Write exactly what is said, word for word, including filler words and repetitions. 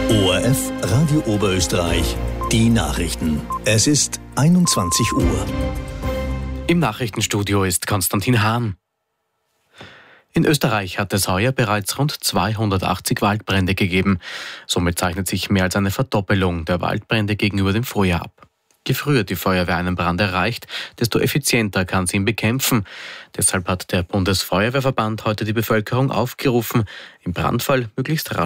O R F Radio Oberösterreich, die Nachrichten. Es ist einundzwanzig Uhr. Im Nachrichtenstudio ist Konstantin Hahn. In Österreich hat es heuer bereits rund zweihundertachtzig Waldbrände gegeben. Somit zeichnet sich mehr als eine Verdoppelung der Waldbrände gegenüber dem Vorjahr ab. Je früher die Feuerwehr einen Brand erreicht, desto effizienter kann sie ihn bekämpfen. Deshalb hat der Bundesfeuerwehrverband heute die Bevölkerung aufgerufen, im Brandfall möglichst rasch